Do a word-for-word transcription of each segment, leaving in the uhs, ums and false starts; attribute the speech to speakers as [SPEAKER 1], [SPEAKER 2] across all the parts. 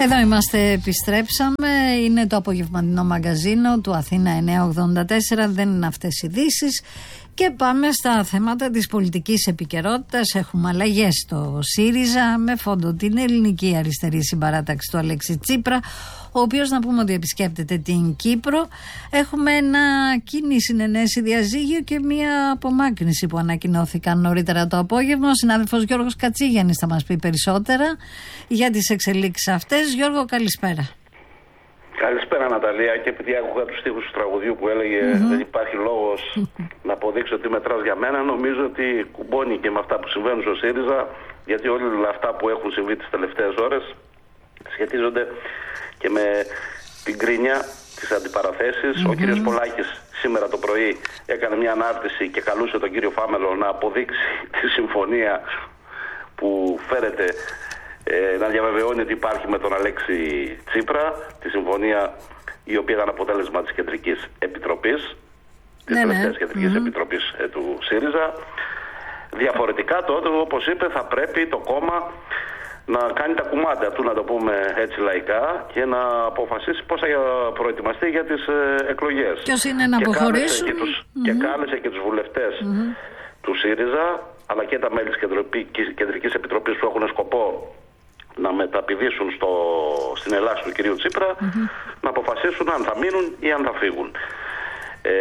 [SPEAKER 1] Εδώ είμαστε, επιστρέψαμε. Είναι το απογευματινό μαγκαζίνο του Αθήνα εννιακόσια ογδόντα τέσσερα. Δεν είναι αυτές οι ειδήσεις. Και πάμε στα θέματα της πολιτικής επικαιρότητας. Έχουμε αλλαγές στο ΣΥΡΙΖΑ με φόντο την ελληνική αριστερή συμπαράταξη του Αλέξη Τσίπρα, ο οποίος, να πούμε ότι επισκέπτεται την Κύπρο. Έχουμε ένα κοινή συνενέση διαζύγιο και μια απομάκρυνση που ανακοινώθηκαν νωρίτερα το απόγευμα. Ο συνάδελφος Γιώργος Κατσίγιαννης θα μας πει περισσότερα για τις εξελίξεις αυτές. Γιώργο, καλησπέρα.
[SPEAKER 2] Καλησπέρα, Ναταλία. Και επειδή άκουγα τους στίχους του τραγουδιού που έλεγε mm-hmm. δεν υπάρχει λόγος να αποδείξω ότι μετράς για μένα, νομίζω ότι κουμπώνει και με αυτά που συμβαίνουν στο ΣΥΡΙΖΑ, γιατί όλα αυτά που έχουν συμβεί τις τελευταίες ώρες σχετίζονται και με την κρίνια, τις αντιπαραθέσεις. Mm-hmm. Ο κύριος Πολάκης σήμερα το πρωί έκανε μια ανάρτηση και καλούσε τον κύριο Φάμελο να αποδείξει τη συμφωνία που φέρεται, ε, να διαβεβαιώνει ότι υπάρχει με τον Αλέξη Τσίπρα, τη συμφωνία η οποία ήταν αποτέλεσμα της Κεντρικής Επιτροπής, της
[SPEAKER 1] ναι,
[SPEAKER 2] τελευταίας
[SPEAKER 1] ναι.
[SPEAKER 2] Κεντρικής
[SPEAKER 1] Mm-hmm.
[SPEAKER 2] Επιτροπής ε, του ΣΥΡΙΖΑ. Διαφορετικά τότε, όπως είπε, θα πρέπει το κόμμα να κάνει τα κουμάντα του, να το πούμε έτσι λαϊκά, και να αποφασίσει πώς θα προετοιμαστεί για τις ε, εκλογές.
[SPEAKER 1] Ποιος είναι να αποχωρήσουν.
[SPEAKER 2] Και, τους,
[SPEAKER 1] mm-hmm.
[SPEAKER 2] και κάλεσε και τους βουλευτές mm-hmm. του ΣΥΡΙΖΑ, αλλά και τα μέλη της Κεντρικής Επιτροπής που έχουν σκοπό να μεταπηδήσουν στο, στην Ελλάδα του κυρίου Τσίπρα, mm-hmm. να αποφασίσουν αν θα μείνουν ή αν θα φύγουν. Ε,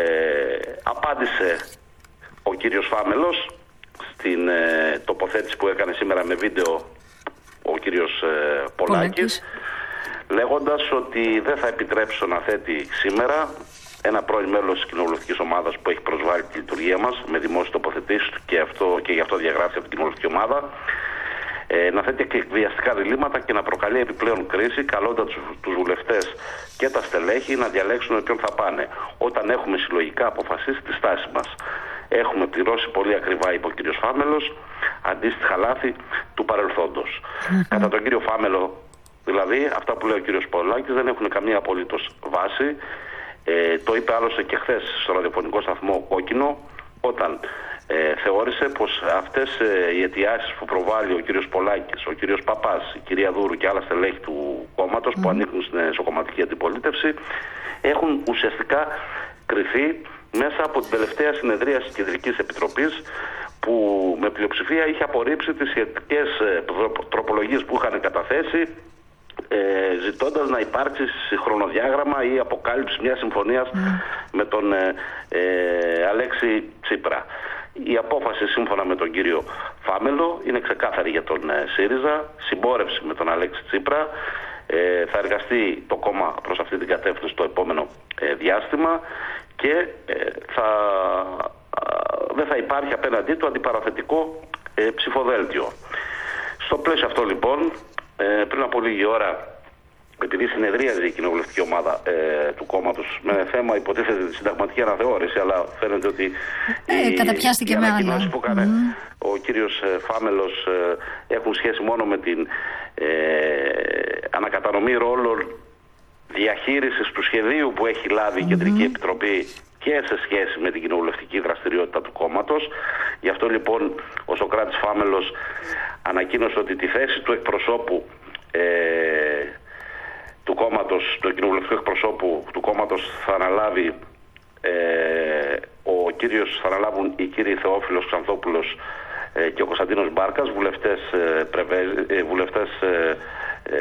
[SPEAKER 2] απάντησε ο κύριος Φάμελος στην ε, τοποθέτηση που έκανε σήμερα με βίντεο ο κύριος ε, Πολάκης, λέγοντας ότι δεν θα επιτρέψω να θέτει σήμερα ένα πρώην μέλος της κοινοβουλευτικής ομάδας που έχει προσβάλει τη λειτουργία μας με δημόσιες τοποθετήσεις και, αυτό, και γι' αυτό διαγράφει από την κοινοβουλευτική ομάδα, ε, να θέτει εκβιαστικά διλήμματα και να προκαλεί επιπλέον κρίση, καλώντας τους, τους βουλευτές και τα στελέχη να διαλέξουν με ποιον θα πάνε. Όταν έχουμε συλλογικά αποφασίσει τη στάση μας. Έχουμε πληρώσει πολύ ακριβά, είπε ο κύριος Φάμελος, αντίστοιχα λάθη του παρελθόντος. Mm-hmm. Κατά τον κύριο Φάμελο, δηλαδή, αυτά που λέει ο κύριος Πολάκης δεν έχουν καμία απολύτως βάση. Ε, το είπε άλλωστε και χθες στο ραδιοφωνικό σταθμό Κόκκινο, όταν ε, θεώρησε πως αυτές ε, οι αιτιάσεις που προβάλλει ο κύριος Πολάκης, ο κύριος Παπάς, η κυρία Δούρου και άλλα στελέχη του κόμματος mm-hmm. που ανήκουν στην εσωκομματική αντιπολίτευση, έχουν ουσιαστικά κριθεί μέσα από την τελευταία συνεδρία της Κεντρικής Επιτροπής, που με πλειοψηφία είχε απορρίψει τις σχετικές τροπολογίες που είχαν καταθέσει, ε, ζητώντας να υπάρξει χρονοδιάγραμμα ή αποκάλυψη μιας συμφωνίας mm. με τον ε, ε, Αλέξη Τσίπρα. Η απόφαση, σύμφωνα με τον κύριο Φάμελο, είναι ξεκάθαρη για τον ε, ΣΥΡΙΖΑ, συμπόρευση με τον Αλέξη Τσίπρα. Ε, θα εργαστεί το κόμμα προς αυτή την κατεύθυνση το επόμενο ε, διάστημα και ε, θα, α, δεν θα υπάρχει απέναντί του αντιπαραθετικό ε, ψηφοδέλτιο. Στο πλαίσιο αυτό λοιπόν, ε, πριν από λίγη ώρα, επειδή συνεδρίαζε η κοινοβουλευτική ομάδα ε, του κόμματος με θέμα υποτίθεται τη συνταγματική αναθεώρηση, αλλά φαίνεται ότι
[SPEAKER 1] ε,
[SPEAKER 2] οι,
[SPEAKER 1] καταπιάστηκε
[SPEAKER 2] οι
[SPEAKER 1] με
[SPEAKER 2] ανακοινώσεις που έκανε
[SPEAKER 1] mm.
[SPEAKER 2] ο κύριος ε, Φάμελος ε, έχουν σχέση μόνο με την ε, ανακατανομή ρόλων διαχείρισης του σχεδίου που έχει λάβει η Κεντρική mm-hmm. Επιτροπή και σε σχέση με την κοινοβουλευτική δραστηριότητα του κόμματος. Γι' αυτό λοιπόν ο Σωκράτης Φάμελος ανακοίνωσε ότι τη θέση του εκπροσώπου ε, του κόμματος, του κοινοβουλευτικού εκπροσώπου του κόμματος θα αναλάβει ε, ο κύριος, θα αναλάβουν οι κύριοι Θεόφιλος Ξανθόπουλος ε, και ο Κωνσταντίνος Μπάρκας, βουλευτές, ε, πρεβέ, ε, βουλευτές ε, ε,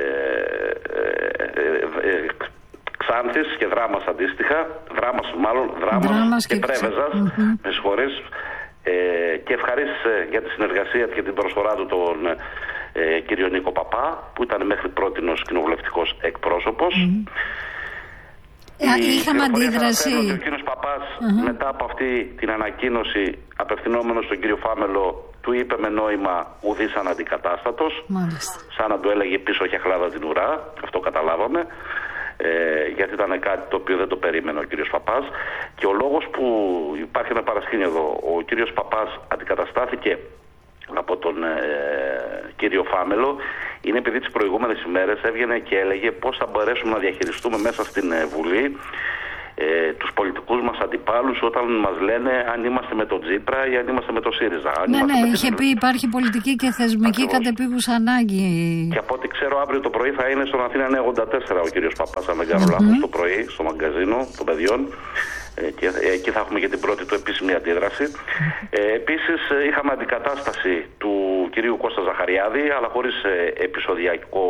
[SPEAKER 2] ε, ε, Ξάνθης και Δράμας αντίστοιχα, Δράμας μάλλον, Δράμας, Δράμας και, και Πρέβεζας, mm-hmm. με συγχωρείς, ε, και ευχαρίστησε για τη συνεργασία και την προσφορά του τον ε, κύριο Νίκο Παπά, που ήταν μέχρι πρότινος κοινοβουλευτικός εκπρόσωπος. Mm-hmm.
[SPEAKER 1] Είχαμε αντίδραση.
[SPEAKER 2] Ο κύριος Παπάς mm-hmm. μετά από αυτή την ανακοίνωση, απευθυνόμενος στον κύριο Φάμελο, του είπε με νόημα ουδής αναντικατάστατος,
[SPEAKER 1] Μάλιστα.
[SPEAKER 2] σαν να του έλεγε πίσω έχει αχλάδα την ουρά, αυτό καταλάβαμε. Ε, γιατί ήταν κάτι το οποίο δεν το περίμενε ο κύριος Παπάς, και ο λόγος που υπάρχει ένα παρασκήνιο εδώ, ο κύριος Παπάς αντικαταστάθηκε από τον ε, κύριο Φάμελο, είναι επειδή τις προηγούμενες ημέρες έβγαινε και έλεγε πώς θα μπορέσουμε να διαχειριστούμε μέσα στην ε, Βουλή ε, τους πολιτικούς μας αντιπάλους όταν μας λένε αν είμαστε με τον Τσίπρα ή αν είμαστε με τον ΣΥΡΙΖΑ.
[SPEAKER 1] Ναι, ναι, είχε την... πει υπάρχει πολιτική και θεσμική κατεπίγουσα ανάγκη.
[SPEAKER 2] Και από ό,τι ξέρω αύριο το πρωί θα είναι στον Αθήνα νέα ογδόντα τέσσερα ο κύριος Παπάς, αν δεν κάνω λάθος, mm-hmm. το πρωί στο μαγκαζίνο των παιδιών. Ε, και ε, εκεί θα έχουμε και την πρώτη του επίσημη αντίδραση. Ε, επίσης ε, είχαμε αντικατάσταση του κυρίου Κώστα Ζαχαριάδη, αλλά χωρίς ε, επεισοδιακό.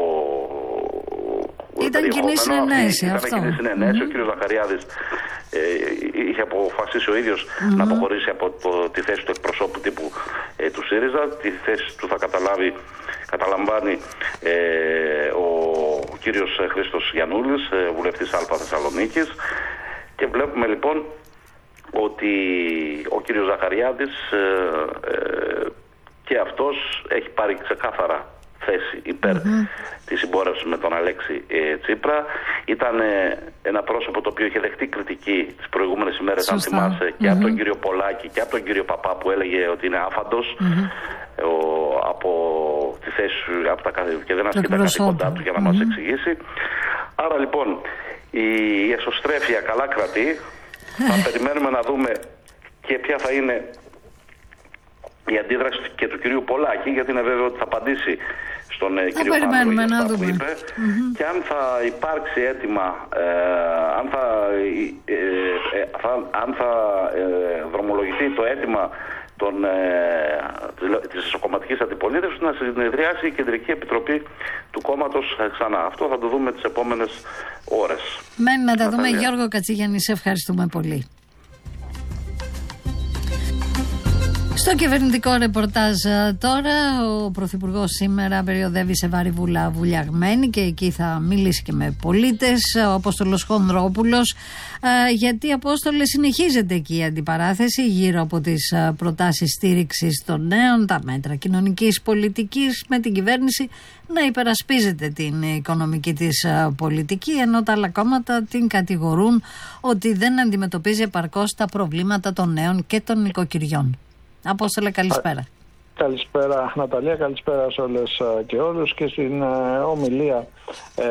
[SPEAKER 1] Ήταν κοινή συνενέση αυτό.
[SPEAKER 2] Ήταν κοινή συνενέση. Mm-hmm. Ο κύριος Ζαχαριάδης ε, είχε αποφασίσει ο ίδιος mm-hmm. να αποχωρήσει από το, τη θέση του εκπροσώπου τύπου ε, του ΣΥΡΙΖΑ. Τη θέση του θα καταλάβει, καταλαμβάνει ε, ο, ο κύριος Χρήστος Γιαννούλης, ε, βουλευτής Α Θεσσαλονίκης. Και βλέπουμε λοιπόν ότι ο κύριος Ζαχαριάδης ε, ε, και αυτός έχει πάρει ξεκάθαρα θέση υπέρ mm-hmm. της συμπόρευσης με τον Αλέξη ε, Τσίπρα. Ήταν ε, ένα πρόσωπο το οποίο είχε δεχτεί κριτική τις προηγούμενες ημέρες, αν θυμάσαι, και mm-hmm. από τον κύριο Πολάκη και από τον κύριο Παπά, που έλεγε ότι είναι άφαντος mm-hmm. ο, από τη θέση από τα, και δεν ασκεί τα καθήκοντά του για να mm-hmm. μας εξηγήσει. Άρα λοιπόν η εσωστρέφεια καλά κρατεί. Θα περιμένουμε να δούμε και ποια θα είναι η αντίδραση και του κυρίου Πολάκη, γιατί είναι βέβαιο ότι θα απαντήσει στον θα κύριο Πάνο για αυτά που είπε. Mm-hmm. Και αν θα υπάρξει αίτημα, ε, αν θα, ε, ε, θα, αν θα ε, δρομολογηθεί το αίτημα των, ε, της εσωκομματικής αντιπολίτευσης να συνεδριάσει η Κεντρική Επιτροπή του κόμματος ξανά. Αυτό θα το δούμε τις επόμενες ώρες.
[SPEAKER 1] Μένει να τα δούμε. Γιώργο Κατσίγιαννη, σε ευχαριστούμε πολύ. Στο κυβερνητικό ρεπορτάζ τώρα, ο Πρωθυπουργός σήμερα περιοδεύει σε Βάρη Βούλα Βουλιαγμένη και εκεί θα μιλήσει και με πολίτες, ο Απόστολος Χονδρόπουλος, γιατί, Απόστολε, συνεχίζεται εκεί η αντιπαράθεση γύρω από τις προτάσεις στήριξης των νέων, τα μέτρα κοινωνικής πολιτικής, με την κυβέρνηση να υπερασπίζεται την οικονομική της πολιτική, ενώ τα άλλα κόμματα την κατηγορούν ότι δεν αντιμετωπίζει επαρκώς τα προβλήματα των νέων και των νοικοκυριών. Απόστολε, καλησπέρα.
[SPEAKER 3] Καλησπέρα Ναταλία, καλησπέρα σε όλες και όλους. Και στην ε, ομιλία ε,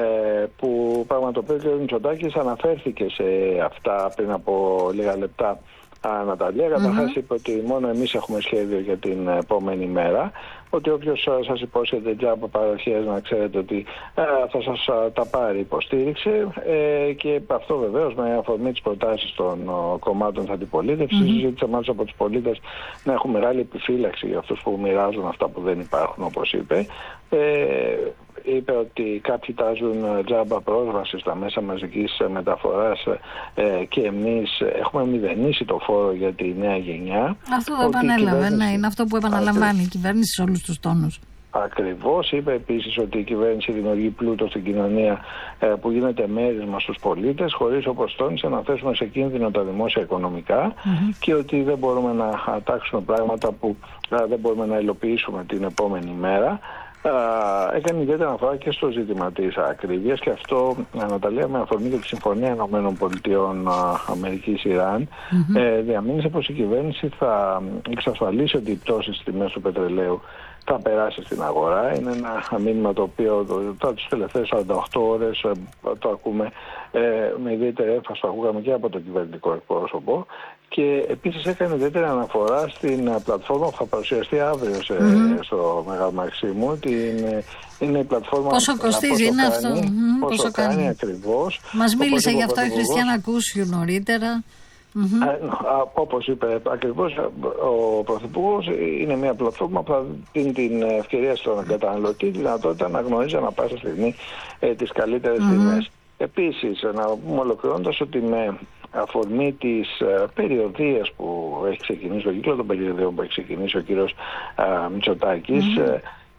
[SPEAKER 3] που πραγματοποιεί ο κ. Μητσοτάκης αναφέρθηκε σε αυτά πριν από λίγα λεπτά. Α, Ναταλία, καταρχάς mm-hmm. είπε ότι μόνο εμείς έχουμε σχέδιο για την επόμενη μέρα, ότι όποιος σας υπόσχεται τζάμπα παροχές να ξέρετε ότι ε, θα σας α, τα πάρει υποστήριξη, ε, και αυτό βεβαίως με αφορμή τις προτάσεις των ο, κομμάτων της αντιπολίτευσης. Mm-hmm. Ζήτησε μάλιστα από τους πολίτες να έχουν μεγάλη επιφύλαξη για αυτούς που μοιράζουν αυτά που δεν υπάρχουν, όπως είπε. Ε, είπε ότι κάποιοι τάζουν τζάμπα πρόσβαση στα μέσα μαζικής μεταφοράς ε, και εμείς έχουμε μηδενίσει το φόρο για τη νέα γενιά.
[SPEAKER 1] Αυτό το επανέλαβε, κυβέρνηση... ναι, είναι αυτό που επαναλαμβάνει η κυβέρνηση σε όλους τους τόνους.
[SPEAKER 3] Ακριβώς. Είπε επίσης ότι η κυβέρνηση δημιουργεί πλούτο στην κοινωνία ε, που γίνεται μέρισμα στους πολίτες, χωρίς, όπως τόνισε, να θέσουμε σε κίνδυνο τα δημόσια οικονομικά mm-hmm. και ότι δεν μπορούμε να ατάξουμε πράγματα που ε, δεν μπορούμε να υλοποιήσουμε την επόμενη μέρα. Uh, έκανε ιδιαίτερα αναφορά και στο ζήτημα της ακρίβειας, και αυτό, Αναταλία, με αφορμή και τη Συμφωνία Ηνωμένων Πολιτειών Αμερικής Ιράν, mm-hmm. ε, διαμήνυσε πως η κυβέρνηση θα εξασφαλίσει ότι η πτώση στις τιμές του πετρελαίου θα περάσει στην αγορά. Είναι ένα μήνυμα το οποίο τώρα τις τελευταίες σαράντα οκτώ ώρες ε, το ακούμε ε, με ιδιαίτερη έμφαση, το ακούγαμε και από το κυβερνητικό εκπρόσωπο. Και επίσης έκανε ιδιαίτερη αναφορά στην πλατφόρμα που θα παρουσιαστεί αύριο σε, mm-hmm. στο Μεγάλο Μαξίμου. Την, είναι η πλατφόρμα.
[SPEAKER 1] Πόσο κοστίζει, είναι αυτό. Mm,
[SPEAKER 3] πόσο, πόσο κάνει, κάνει ακριβώς.
[SPEAKER 1] Μας μίλησε γι' αυτό η Χριστιάνα Κούσιου νωρίτερα.
[SPEAKER 3] Mm-hmm. Όπως είπε ακριβώς ο Πρωθυπουργός, είναι μια πλατφόρμα που θα δίνει την ευκαιρία στον καταναλωτή τη δυνατότητα να γνωρίζει ανά πάσα στιγμή ε, τις καλύτερες mm-hmm. τιμές. Επίσης, να πούμε ολοκληρώνοντας ότι με αφορμή τις uh, περιοδίες που έχει ξεκινήσει, το κύκλο των περιοδίων που έχει ξεκινήσει ο κύριος uh, Μητσοτάκης, mm-hmm.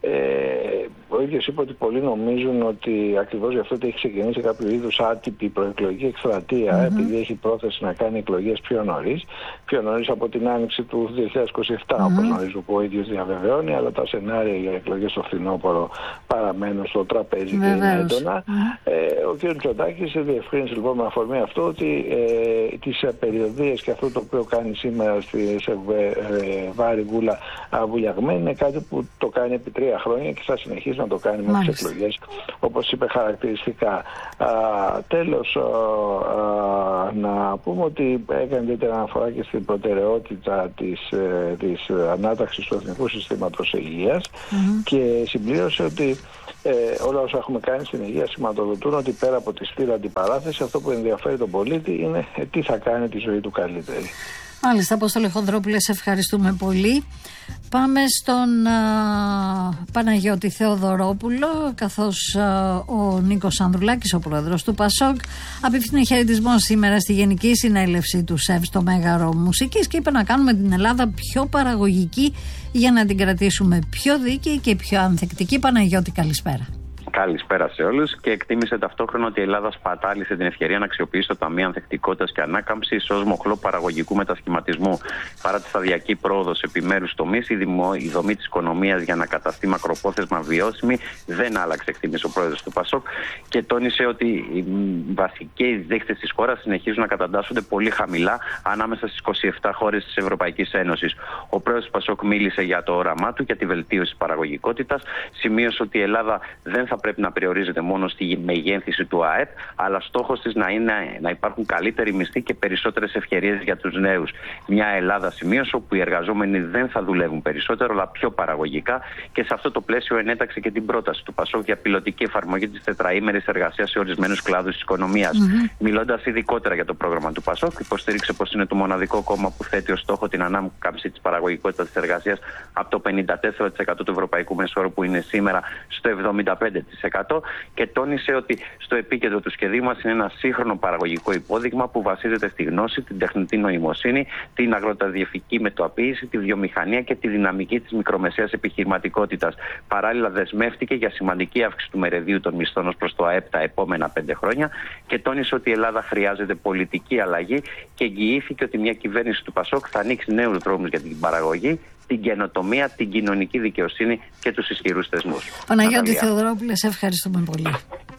[SPEAKER 3] Ε, ο ίδιος είπε ότι πολλοί νομίζουν ότι ακριβώς γι' αυτό ότι έχει ξεκινήσει κάποιο είδους άτυπη προεκλογική εκστρατεία, mm-hmm. επειδή έχει πρόθεση να κάνει εκλογές πιο νωρίς, πιο νωρίς από την άνοιξη του δύο χιλιάδες είκοσι επτά, mm-hmm. όπως γνωρίζω, που ο ίδιος διαβεβαιώνει, αλλά τα σενάρια για εκλογές στο φθινόπωρο παραμένουν στο τραπέζι και είναι έντονα. Mm-hmm. Ε, ο κ. Μητσοτάκης διευκρίνησε λοιπόν με αφορμή αυτό ότι ε, τις περιοδίες και αυτό το οποίο κάνει σήμερα στη, σε ε, Βάρη Βούλα Βουλιαγμένη είναι κάτι που το κάνει επί τρία χρόνια και θα συνεχίσει να το κάνει με τις εκλογές, όπως είπε χαρακτηριστικά. Α, τέλος, α, α, να πούμε ότι έκανε ιδιαίτερη αναφορά και στην προτεραιότητα της, ε, της ανάταξης του Εθνικού Συστήματος Υγείας mm-hmm. και συμπλήρωσε ότι ε, όλα όσα έχουμε κάνει στην υγεία σηματοδοτούν ότι πέρα από τη στήρα αντιπαράθεση, αυτό που ενδιαφέρει τον πολίτη είναι ε, τι θα κάνει τη ζωή του καλύτερη.
[SPEAKER 1] Μάλιστα, Απόστολε Χονδρόπουλε, σε ευχαριστούμε πολύ. Πάμε στον α, Παναγιώτη Θεοδωρόπουλο, καθώς α, ο Νίκος Ανδρουλάκης, ο πρόεδρος του ΠΑΣΟΚ, απίφθινε χαιρετισμό σήμερα στη Γενική Συνέλευση του ΣΕΒ στο Μέγαρο Μουσικής και είπε να κάνουμε την Ελλάδα πιο παραγωγική για να την κρατήσουμε πιο δίκαιη και πιο ανθεκτική. Παναγιώτη, καλησπέρα.
[SPEAKER 4] Καλησπέρα σε όλους, και εκτίμησε ταυτόχρονα ότι η Ελλάδα σπατάλησε την ευκαιρία να αξιοποιήσει το Ταμείο Ανθεκτικότητας και Ανάκαμψης ως μοχλό παραγωγικού μετασχηματισμού. Παρά τη σταδιακή πρόοδο σε επιμέρους τομείς, η, δημο... η δομή της οικονομίας για να καταστεί μακροπρόθεσμα βιώσιμη δεν άλλαξε, εκτίμησε ο πρόεδρος του ΠΑΣΟΚ, και τόνισε ότι οι βασικές δείκτες της χώρας συνεχίζουν να καταντάσσονται πολύ χαμηλά ανάμεσα στις είκοσι επτά χώρες της Ευρωπαϊκής Ένωσης. Ο πρόεδρος του ΠΑΣΟΚ μίλησε για το όραμά του, για τη βελτίωση της παραγωγικότητας, σημείωσε ότι η Ελλάδα δεν θα πρέπει να περιορίζεται μόνο στη μεγέθυνση του ΑΕΠ, αλλά στόχος της να είναι να υπάρχουν καλύτεροι μισθοί και περισσότερες ευκαιρίες για τους νέους. Μια Ελλάδα, σημείωσε, όπου οι εργαζόμενοι δεν θα δουλεύουν περισσότερο, αλλά πιο παραγωγικά, και σε αυτό το πλαίσιο ενέταξε και την πρόταση του ΠΑΣΟΚ για πιλωτική εφαρμογή της τετραήμερης εργασίας σε ορισμένους κλάδους της οικονομίας. Mm-hmm. Μιλώντας ειδικότερα για το πρόγραμμα του ΠΑΣΟΚ, υποστήριξε πως είναι το μοναδικό κόμμα που θέτει ως στόχο την ανάκαμψη της παραγωγικότητας της εργασίας από το πενήντα τέσσερα τοις εκατό του ευρωπαϊκού μεσόρου που είναι σήμερα στο εβδομήντα πέντε τοις εκατό, και τόνισε ότι στο επίκεντρο του σχεδίου μας είναι ένα σύγχρονο παραγωγικό υπόδειγμα που βασίζεται στη γνώση, την τεχνητή νοημοσύνη, την αγροταδιαφική μεταποίηση, τη βιομηχανία και τη δυναμική της μικρομεσαίας επιχειρηματικότητας. Παράλληλα, δεσμεύτηκε για σημαντική αύξηση του μεριδίου των μισθών ως προς το ΑΕΠ τα επόμενα πέντε χρόνια και τόνισε ότι η Ελλάδα χρειάζεται πολιτική αλλαγή και εγγυήθηκε ότι μια κυβέρνηση του ΠΑΣΟΚ θα ανοίξει νέους δρόμους για την παραγωγή, την καινοτομία, την κοινωνική δικαιοσύνη και τους ισχυρούς θεσμούς.
[SPEAKER 1] Παναγιώτη Θεοδωρόπουλε, σε ευχαριστούμε πολύ.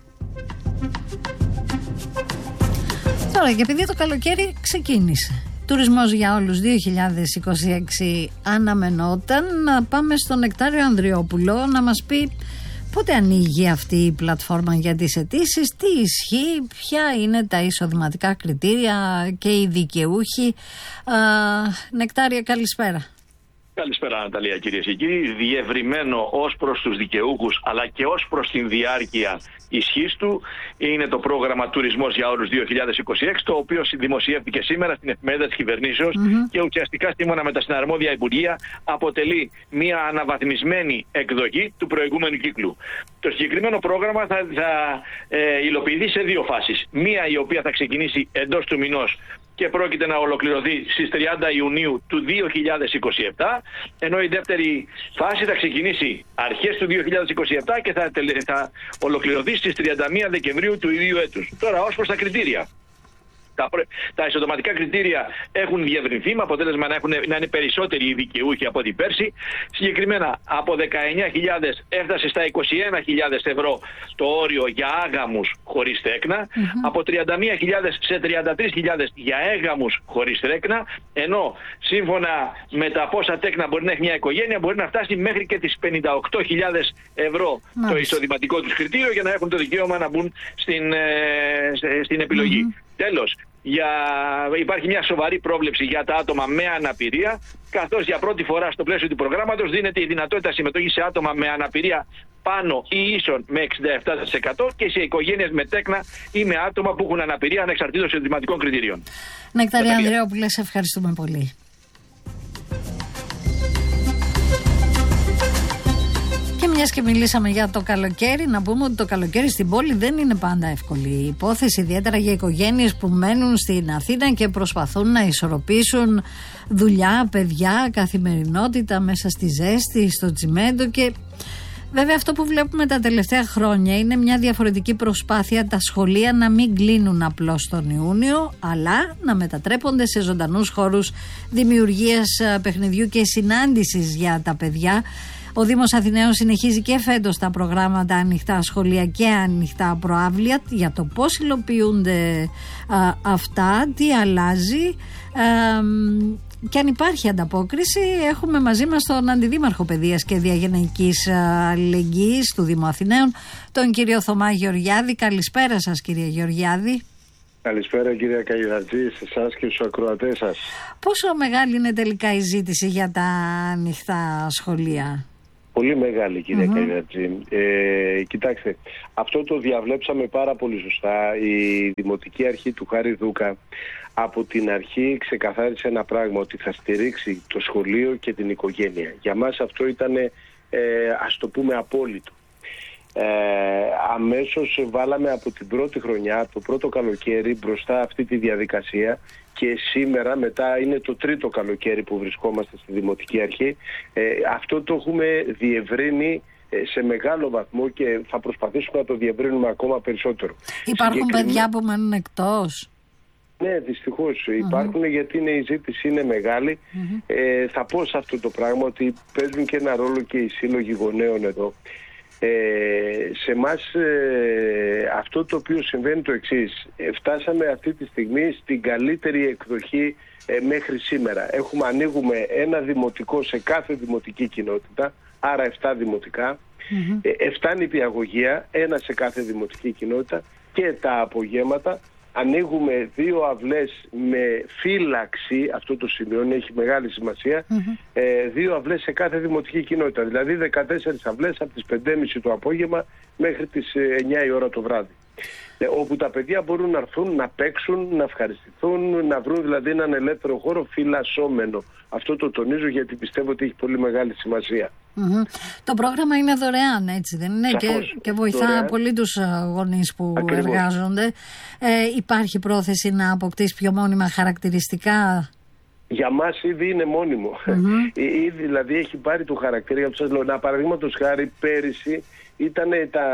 [SPEAKER 1] Τώρα, και επειδή το καλοκαίρι ξεκίνησε, τουρισμός για όλους δύο χιλιάδες είκοσι έξι αναμενόταν, να πάμε στον Νεκτάριο Ανδριόπουλο να μας πει πότε ανοίγει αυτή η πλατφόρμα για τις αιτήσεις, τι ισχύει, ποια είναι τα εισοδηματικά κριτήρια και οι δικαιούχοι. Α, Νεκτάρια, καλησπέρα.
[SPEAKER 5] Καλησπέρα, Ναταλία, κυρίες και κύριοι. Διευρυμένο ως προς τους δικαιούχους αλλά και ως προς την διάρκεια ισχύς του είναι το πρόγραμμα Τουρισμός για Όλους δύο χιλιάδες είκοσι έξι, το οποίο δημοσιεύτηκε σήμερα στην εφημερίδα της κυβερνήσεως mm-hmm. και ουσιαστικά, σύμφωνα με τα συναρμόδια Υπουργεία, αποτελεί μια αναβαθμισμένη εκδοχή του προηγούμενου κύκλου. Το συγκεκριμένο πρόγραμμα θα, θα ε, υλοποιηθεί σε δύο φάσεις. Μία η οποία θα ξεκινήσει εντός του μηνός και πρόκειται να ολοκληρωθεί στις τριάντα Ιουνίου του δύο χιλιάδες είκοσι επτά, ενώ η δεύτερη φάση θα ξεκινήσει αρχές του δύο χιλιάδες είκοσι επτά και θα, θα ολοκληρωθεί στις τριάντα μία Δεκεμβρίου του ίδιου έτους. Τώρα, ως προς τα κριτήρια. Τα, τα εισοδηματικά κριτήρια έχουν διευρυνθεί με αποτέλεσμα να, έχουν, να είναι περισσότεροι οι δικαιούχοι από την πέρσι. Συγκεκριμένα, από δεκαεννιά χιλιάδες έφτασε στα είκοσι ένα χιλιάδες ευρώ το όριο για άγαμους χωρίς τέκνα, mm-hmm. από τριάντα μία χιλιάδες σε τριάντα τρεις χιλιάδες για έγαμους χωρίς τέκνα, ενώ σύμφωνα με τα πόσα τέκνα μπορεί να έχει μια οικογένεια, μπορεί να φτάσει μέχρι και τις πενήντα οκτώ χιλιάδες ευρώ mm-hmm. το εισοδηματικό τους κριτήριο για να έχουν το δικαίωμα να μπουν στην, ε, στην επιλογή. Mm-hmm. Τέλος, για... υπάρχει μια σοβαρή πρόβλεψη για τα άτομα με αναπηρία, καθώς για πρώτη φορά στο πλαίσιο του προγράμματος δίνεται η δυνατότητα συμμετοχής σε άτομα με αναπηρία πάνω ή ίσον με εξήντα επτά τοις εκατό και σε οικογένειες με τέκνα ή με άτομα που έχουν αναπηρία ανεξαρτήτως εισοδηματικών κριτηρίων.
[SPEAKER 1] Νεκτάρια Ανδριόπουλε, σε ευχαριστούμε πολύ. Μιας και μιλήσαμε για το καλοκαίρι, να πούμε ότι το καλοκαίρι στην πόλη δεν είναι πάντα εύκολη η υπόθεση, ιδιαίτερα για οικογένειες που μένουν στην Αθήνα και προσπαθούν να ισορροπήσουν δουλειά, παιδιά, καθημερινότητα μέσα στη ζέστη, στο τσιμέντο. Και βέβαια αυτό που βλέπουμε τα τελευταία χρόνια είναι μια διαφορετική προσπάθεια τα σχολεία να μην κλείνουν απλώς τον Ιούνιο, αλλά να μετατρέπονται σε ζωντανούς χώρους δημιουργίας παιχνιδιού και συνάντησης για τα παιδιά. Ο Δήμος Αθηναίων συνεχίζει και φέτος τα προγράμματα ανοιχτά σχολεία και ανοιχτά προαύλια για το πώς υλοποιούνται α, αυτά, τι αλλάζει. Α, και αν υπάρχει ανταπόκριση, έχουμε μαζί μας τον Αντιδήμαρχο Παιδείας και Διαγενειακής Αλληλεγγύης του Δήμου Αθηναίων, τον κύριο Θωμά Γεωργιάδη. Καλησπέρα σας, κύριε Γεωργιάδη.
[SPEAKER 6] Καλησπέρα, κυρία Καϊδατζή, σε εσάς και στους ακροατές σας.
[SPEAKER 1] Πόσο μεγάλη είναι τελικά η ζήτηση για τα ανοιχτά σχολεία?
[SPEAKER 6] Πολύ μεγάλη, κυρία
[SPEAKER 1] mm-hmm.
[SPEAKER 6] Καϊδατζή. Ε, κοιτάξτε, αυτό το διαβλέψαμε πάρα πολύ σωστά. Η Δημοτική Αρχή του Χάρη Δούκα από την αρχή ξεκαθάρισε ένα πράγμα, ότι θα στηρίξει το σχολείο και την οικογένεια. Για μας αυτό ήταν, ε, ας το πούμε, απόλυτο. Ε, αμέσως βάλαμε από την πρώτη χρονιά, το πρώτο καλοκαίρι, μπροστά αυτή τη διαδικασία, και σήμερα μετά είναι το τρίτο καλοκαίρι που βρισκόμαστε στη Δημοτική Αρχή. Ε, αυτό το έχουμε διευρύνει σε μεγάλο βαθμό και θα προσπαθήσουμε να το διευρύνουμε ακόμα περισσότερο.
[SPEAKER 1] Υπάρχουν
[SPEAKER 6] Συγκεκριμένα...
[SPEAKER 1] παιδιά που μένουν εκτός?
[SPEAKER 6] Ναι, δυστυχώς
[SPEAKER 1] mm-hmm.
[SPEAKER 6] υπάρχουν, γιατί είναι, η ζήτηση είναι μεγάλη. Mm-hmm. Ε, θα πω σε αυτό το πράγμα ότι παίζουν και ένα ρόλο και οι σύλλογοι γονέων εδώ. Ε, σε εμάς ε, αυτό το οποίο συμβαίνει το εξής. Ε, φτάσαμε αυτή τη στιγμή στην καλύτερη εκδοχή ε, μέχρι σήμερα. Έχουμε, ανοίγουμε ένα δημοτικό σε κάθε δημοτική κοινότητα, άρα εφτά δημοτικά, mm-hmm. ε, εφτά νηπιαγωγεία, ένα σε κάθε δημοτική κοινότητα, και τα απογέματα. Ανοίγουμε δύο αυλές με φύλαξη, αυτό το σημειώνει, έχει μεγάλη σημασία, mm-hmm. ε, δύο αυλές σε κάθε δημοτική κοινότητα, δηλαδή δεκατέσσερις αυλές από τις πέντε και μισή το απόγευμα μέχρι τις εννιά η ώρα το βράδυ. Ε, όπου τα παιδιά μπορούν να έρθουν, να παίξουν, να ευχαριστηθούν, να βρουν δηλαδή έναν ελεύθερο χώρο φυλασσόμενο. Αυτό το τονίζω γιατί πιστεύω ότι έχει πολύ μεγάλη σημασία.
[SPEAKER 1] Mm-hmm. Το πρόγραμμα είναι δωρεάν, έτσι δεν είναι? Και, και βοηθά δωρεάν. πολύ τους γονείς που Ακριβώς. εργάζονται. Ε, υπάρχει πρόθεση να αποκτήσει πιο μόνιμα χαρακτηριστικά?
[SPEAKER 6] Για μας ήδη είναι μόνιμο. Mm-hmm. Ήδη δηλαδή έχει πάρει το χαρακτήρα. Σας λέω, να παραδείγματος χάρη, πέρυσι ήτανε τα,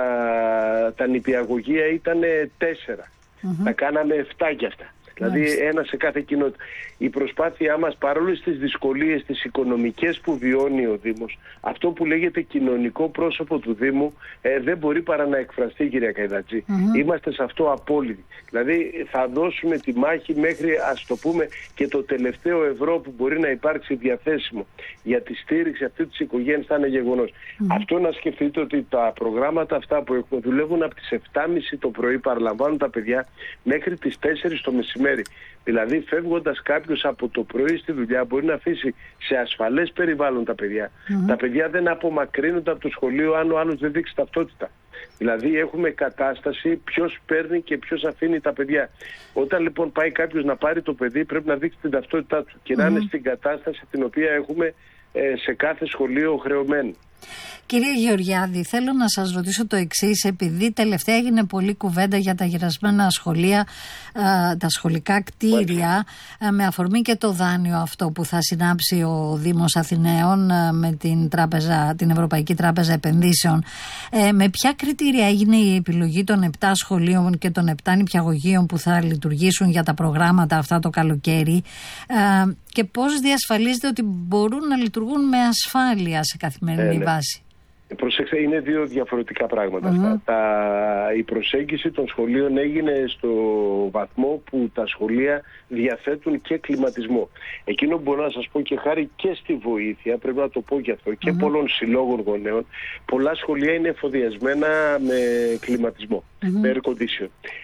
[SPEAKER 6] τα νηπιαγωγεία ήταν τέσσερα. Mm-hmm. Τα κάναμε εφτά κι αυτά. Δηλαδή Μάλιστα. ένα σε κάθε κοινότητα. Η προσπάθειά μας, παρόλο στις δυσκολίες, τις οικονομικές που βιώνει ο Δήμος, αυτό που λέγεται κοινωνικό πρόσωπο του Δήμου, ε, δεν μπορεί παρά να εκφραστεί, κυρία Καϊδατζή. Mm-hmm. Είμαστε σε αυτό απόλυτοι. Δηλαδή θα δώσουμε τη μάχη μέχρι, ας το πούμε, και το τελευταίο ευρώ που μπορεί να υπάρξει διαθέσιμο για τη στήριξη αυτή της οικογένειας θα είναι γεγονός. Mm-hmm. Αυτό να σκεφτείτε ότι τα προγράμματα αυτά που έχουμε δουλεύουν από τις εφτά και μισή το πρωί, παραλαμβάνουν τα παιδιά, μέχρι τις τέσσερις το μεσημέρι. Δηλαδή, φεύγοντας κάποιος από το πρωί στη δουλειά, μπορεί να αφήσει σε ασφαλές περιβάλλον τα παιδιά. Mm-hmm. Τα παιδιά δεν απομακρύνονται από το σχολείο αν ο άλλος δεν δείξει ταυτότητα. Δηλαδή, έχουμε κατάσταση ποιος παίρνει και ποιος αφήνει τα παιδιά. Όταν λοιπόν πάει κάποιος να πάρει το παιδί, πρέπει να δείξει την ταυτότητά του και mm-hmm. να είναι στην κατάσταση την οποία έχουμε ε, σε κάθε σχολείο χρεωμένη.
[SPEAKER 1] Κύριε Γεωργιάδη, θέλω να σας ρωτήσω το εξής, επειδή τελευταία έγινε πολλή κουβέντα για τα γερασμένα σχολεία, ε, τα σχολικά κτίρια, ε, με αφορμή και το δάνειο αυτό που θα συνάψει ο Δήμος Αθηναίων ε, με την, τράπεζα, την Ευρωπαϊκή Τράπεζα Επενδύσεων. Ε, με ποια κριτήρια έγινε η επιλογή των επτά σχολείων και των επτά νηπιαγωγείων που θα λειτουργήσουν για τα προγράμματα αυτά το καλοκαίρι, ε, και πώς διασφαλίζεται ότι μπορούν να λειτουργούν με ασφάλεια σε καθημερινή ε, ναι. βάση?
[SPEAKER 6] Προσέξτε, είναι δύο διαφορετικά πράγματα
[SPEAKER 1] mm-hmm.
[SPEAKER 6] αυτά. Τα, η προσέγγιση των σχολείων έγινε στο βαθμό που τα σχολεία διαθέτουν και κλιματισμό. Εκείνο που μπορώ να σας πω, και χάρη και στη βοήθεια, πρέπει να το πω και αυτό, και mm-hmm. πολλών συλλόγων γονέων, πολλά σχολεία είναι εφοδιασμένα με κλιματισμό, mm-hmm. με air condition.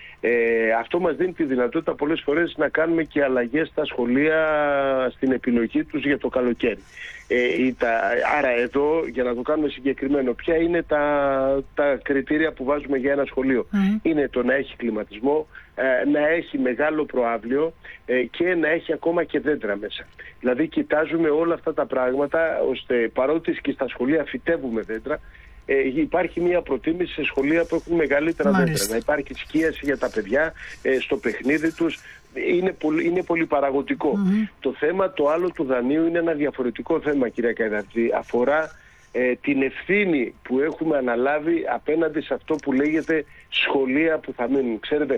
[SPEAKER 6] Ε, αυτό μας δίνει τη δυνατότητα πολλές φορές να κάνουμε και αλλαγές στα σχολεία στην επιλογή τους για το καλοκαίρι. Ε, τα, άρα εδώ, για να το κάνουμε συγκεκριμένο, ποια είναι τα, τα κριτήρια που βάζουμε για ένα σχολείο? Mm. Είναι το να έχει κλιματισμό, ε, να έχει μεγάλο προαύλιο ε, και να έχει ακόμα και δέντρα μέσα. Δηλαδή κοιτάζουμε όλα αυτά τα πράγματα, ώστε παρότι και στα σχολεία φυτεύουμε δέντρα, Ε, υπάρχει μια προτίμηση σε σχολεία που έχουν μεγαλύτερα δέντρα. Να υπάρχει σκίαση για τα παιδιά ε, στο παιχνίδι τους. Είναι πολύ, είναι πολύ παραγωγικό. Mm-hmm. Το θέμα το άλλο του δανείου είναι ένα διαφορετικό θέμα, κυρία Καϊδατζή. Αφορά ε, την ευθύνη που έχουμε αναλάβει απέναντι σε αυτό που λέγεται σχολεία που θα μείνουν. Ξέρετε,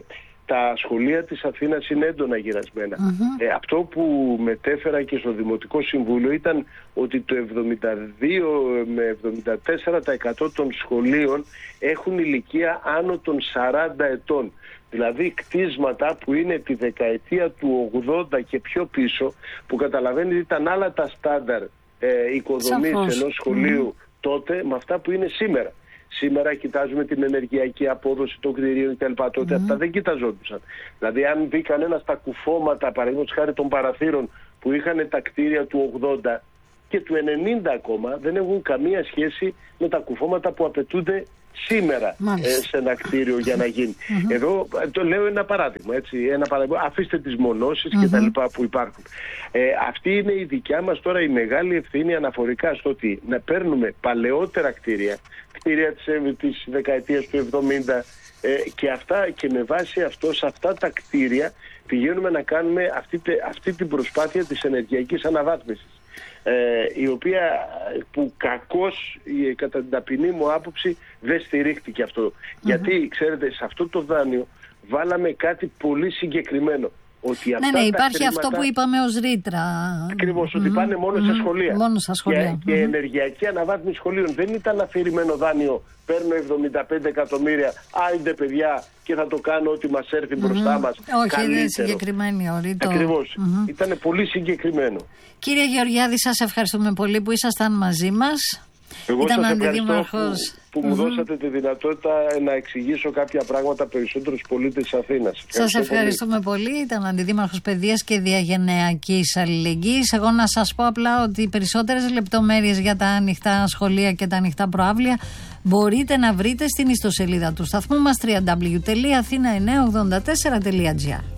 [SPEAKER 6] τα σχολεία της Αθήνας είναι έντονα γυρασμένα. Mm-hmm. Ε, αυτό που μετέφερα και στο Δημοτικό Συμβούλιο ήταν ότι το εβδομήντα δύο με εβδομήντα τέσσερα τοις εκατό των σχολείων έχουν ηλικία άνω των σαράντα ετών. Δηλαδή κτίσματα που είναι τη δεκαετία του ογδόντα και πιο πίσω, που καταλαβαίνετε ήταν άλλα τα στάνταρ ε, οικοδομής ενός σχολείου mm. τότε με αυτά που είναι σήμερα. Σήμερα κοιτάζουμε την ενεργειακή απόδοση των κτηρίων κτλ. Τότε mm. αυτά δεν κοιταζόντουσαν. Δηλαδή, αν δει κανένα τα κουφώματα, παραδείγματος χάρη των παραθύρων που είχαν τα κτίρια του ογδόντα και του ενενήντα ακόμα, δεν έχουν καμία σχέση με τα κουφώματα που απαιτούνται σήμερα ε, σε ένα κτίριο για να γίνει. Mm-hmm. Εδώ το λέω ένα παράδειγμα, έτσι, ένα παράδειγμα. Αφήστε τις μονώσεις mm-hmm. και τα λοιπά που υπάρχουν. Ε, αυτή είναι η δικιά μας τώρα η μεγάλη ευθύνη αναφορικά στο ότι να παίρνουμε παλαιότερα κτίρια, κτίρια της, της δεκαετίας του εβδομήντα ε, και, αυτά, και με βάση αυτό, σε αυτά τα κτίρια πηγαίνουμε να κάνουμε αυτή, αυτή την προσπάθεια της ενεργειακής αναβάθμισης. Ε, η οποία που κακώς κατά την ταπεινή μου άποψη δεν στηρίχτηκε αυτό. Mm-hmm. Γιατί ξέρετε, σε αυτό το δάνειο βάλαμε κάτι πολύ συγκεκριμένο. Ότι αυτά
[SPEAKER 1] ναι, ναι, υπάρχει
[SPEAKER 6] χρήματα,
[SPEAKER 1] αυτό που είπαμε ως ρήτρα.
[SPEAKER 6] Ακριβώς,
[SPEAKER 1] mm-hmm.
[SPEAKER 6] ότι πάνε μόνο mm-hmm. σε σχολεία.
[SPEAKER 1] Μόνο στα σχολεία.
[SPEAKER 6] Και,
[SPEAKER 1] mm-hmm.
[SPEAKER 6] και ενεργειακή αναβάθμιση σχολείων. Δεν ήταν αφηρημένο δάνειο. Παίρνω εβδομήντα πέντε εκατομμύρια. Άιντε παιδιά, και θα το κάνω ό,τι μας έρθει mm-hmm. μπροστά μας.
[SPEAKER 1] Όχι, είναι συγκεκριμένη ορίτο.
[SPEAKER 6] Ακριβώς.
[SPEAKER 1] Mm-hmm.
[SPEAKER 6] Ήταν πολύ συγκεκριμένο.
[SPEAKER 1] Κύριε Γεωργιάδη, σας ευχαριστούμε πολύ που ήσασταν μαζί μας.
[SPEAKER 6] Εγώ
[SPEAKER 1] Ήταν
[SPEAKER 6] σας ευχαριστώ που, που μου
[SPEAKER 1] mm-hmm.
[SPEAKER 6] δώσατε τη δυνατότητα να εξηγήσω κάποια πράγματα περισσότερους πολίτες της Αθήνας.
[SPEAKER 1] Σας ευχαριστούμε πολύ. πολύ. Ήταν Αντιδήμαρχος Παιδείας και Διαγενειακής Αλληλεγγύης. Εγώ να σας πω απλά ότι οι περισσότερες λεπτομέρειες για τα ανοιχτά σχολεία και τα ανοιχτά προαύλια μπορείτε να βρείτε στην ιστοσελίδα του σταθμού μας double-u double-u double-u τελεία αθήνα εννιακόσια ογδόντα τέσσερα τελεία τζι άρ.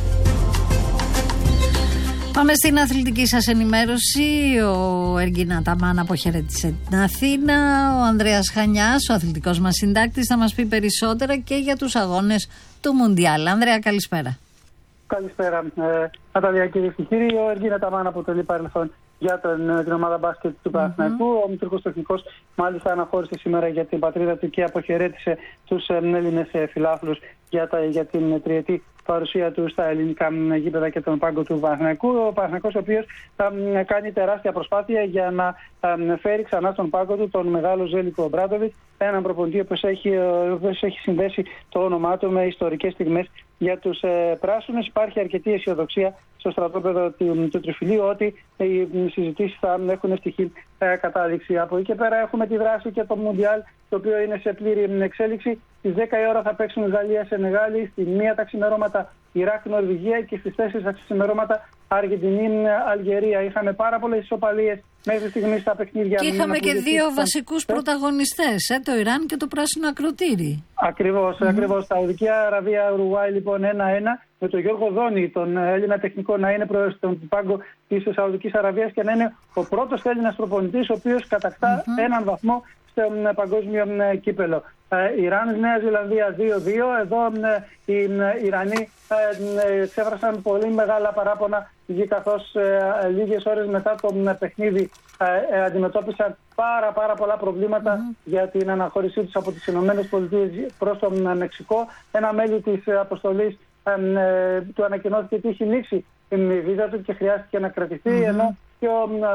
[SPEAKER 1] Πάμε στην αθλητική σας ενημέρωση. Ο Εργίνα Ταμάν αποχαιρέτησε την Αθήνα. Ο Ανδρέας Χανιάς, ο αθλητικός μας συντάκτης, θα μας πει περισσότερα και για τους αγώνες του Μουντιάλ. Ανδρέα, καλησπέρα.
[SPEAKER 7] Καλησπέρα. Ε, Ναταλία, κυρίες και κύριοι. Ο Εργίνα Ταμάν αποτελεί παρελθόν για τον, την ομάδα μπάσκετ του Παναθηναϊκού. Mm-hmm. Ο Μητρικός Τεχνικός μάλιστα αναχώρησε σήμερα για την πατρίδα του και αποχαιρέτησε τους Έλληνες φιλάθλους για, για την τριετή παρουσία του στα ελληνικά γήπεδα και τον πάγκο του Παναθηναϊκού. Ο Παναθηναϊκός, ο οποίος θα κάνει τεράστια προσπάθεια για να φέρει ξανά στον πάγκο του τον μεγάλο Ζέλικο Ομπράντοβιτς, έναν προπονητή που έχει, έχει συνδέσει το όνομά του με ιστορικές στιγμές για τους ε, πράσινους. Υπάρχει αρκετή αισιοδοξία στο στρατόπεδο του, του Τριφυλίου ότι οι συζητήσεις θα έχουν ευτυχή ε, κατάληξη. Από εκεί και πέρα έχουμε τη δράση και το Μουντιάλ, το οποίο είναι σε πλήρη εξέλιξη. Στις δέκα η ώρα θα παίξουν Γαλλία-Σενεγάλη, στη μία τα ξημερώματα Ιράκ-Νορβηγία και στις τέσσερις τα ξημερώματα Αργεντινή-Αλγερία. Είχαμε πάρα πολλές ισοπαλίες μέχρι στιγμής στα παιχνίδια.
[SPEAKER 1] Και είχαμε και δύο βασικούς πρωταγωνιστές, ε, το Ιράν και το πράσινο ακροτήρι.
[SPEAKER 7] Ακριβώς, mm-hmm. ακριβώς. Σαουδική Αραβία, Ουρουάη λοιπόν ένα-ένα, με τον Γιώργο Δόνη, τον Έλληνα τεχνικό, να είναι στον πάγκο της Σαουδικής Αραβίας και να είναι ο πρώτος Έλληνας προπονητής, ο οποίος κατακτά mm-hmm. έναν βαθμό στο παγκόσμιο κύπελο. Ε, Ιράν, Νέα Ζηλανδία δύο δύο. Εδώ ε, οι Ιρανοί ε, εξέφρασαν πολύ μεγάλα παράπονα, καθώς ε, λίγες ώρες μετά το ε, παιχνίδι ε, ε, αντιμετώπισαν πάρα πάρα πολλά προβλήματα mm-hmm. για την αναχώρησή τους από τις ΗΠΑ προς το ε, Μεξικό. Ένα μέλη της ε, αποστολής ε, ε, του ανακοινώθηκε ότι είχε λήξει η βίζα του και χρειάστηκε να κρατηθεί, mm-hmm. ενώ και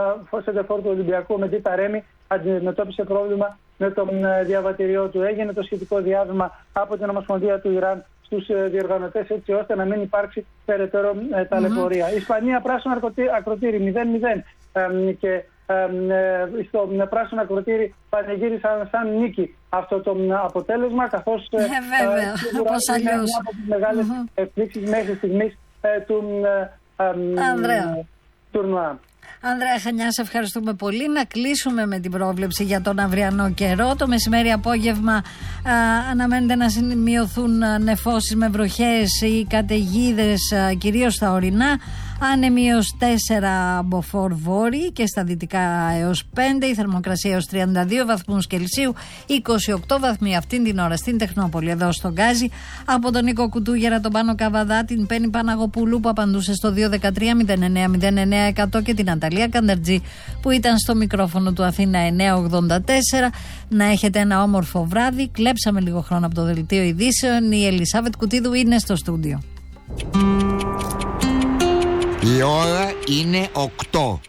[SPEAKER 7] ο σεντερφόρ του Ολυμπιακού, Μεντί Ταρέμι, αντιμετώπισε πρόβλημα με το διαβατηριό του. Έγινε το σχετικό διάβημα από την Ομοσπονδία του Ιράν στους διοργανωτές, έτσι ώστε να μην υπάρξει περαιτέρω ε, ταλαιπωρία. Mm-hmm. Ισπανία, πράσινο ακροτήρι μηδέν μηδέν ε, και ε, στο πράσινο ακροτήρι πανηγύρισαν σαν νίκη αυτό το αποτέλεσμα, καθώς
[SPEAKER 1] ε, ε, βέβαια,
[SPEAKER 7] ε, είναι μια από τις μεγάλες mm-hmm. εκπλήξεις μέχρι στιγμής ε, του ε, τουρνουά.
[SPEAKER 1] Ανδρέα Χανιά, σε ευχαριστούμε πολύ. Να κλείσουμε με την πρόβλεψη για τον αυριανό καιρό. Το μεσημέρι απόγευμα α, αναμένεται να σημειωθούν νεφώσεις με βροχές ή καταιγίδες, κυρίως στα ορεινά. Άνεμοι έως τέσσερα μποφόρ βόρειοι και στα δυτικά έως πέντε. Η θερμοκρασία έως τριάντα δύο βαθμούς Κελσίου, είκοσι οκτώ βαθμοί αυτήν την ώρα στην Τεχνόπολη, εδώ στον Γκάζι. Από τον Νίκο Κουτούγερα, τον Πάνο Καβαδά, την Πέννη Παναγοπούλου που απαντούσε στο δύο δεκατρία μηδέν εννέα μηδέν εννέα εκατό και την Ανταλία Καντερτζή που ήταν στο μικρόφωνο του Αθήνα εννιά ογδόντα τέσσερα. Να έχετε ένα όμορφο βράδυ. Κλέψαμε λίγο χρόνο από το δελτίο ειδήσεων. Η Ελισάβετ Κουτίδου είναι στο στούντιο.
[SPEAKER 8] Η ώρα είναι οκτώ.